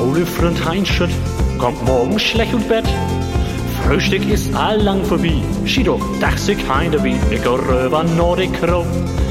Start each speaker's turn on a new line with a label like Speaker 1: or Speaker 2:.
Speaker 1: Faule Freund Heinschütt kommt morgen schlecht und Bett. Frühstück ist allang vorbei. Schido, dach sich heinde wie, ich geh rüber Nordic Crow.